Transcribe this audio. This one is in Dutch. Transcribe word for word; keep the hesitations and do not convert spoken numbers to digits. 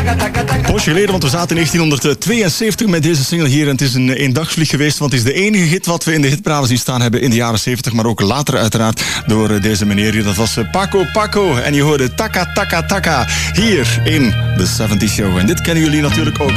Poosje geleden, want we zaten in negentienhonderdtweeënzeventig met deze single hier. En het is een eendagsvlieg geweest, want het is de enige hit wat we in de hitparade zien staan hebben in de jaren zeventig. Maar ook later uiteraard door deze meneer hier. Dat was Paco Paco. En je hoorde Taka Taka Taka hier in The zeventig Show. En dit kennen jullie natuurlijk ook.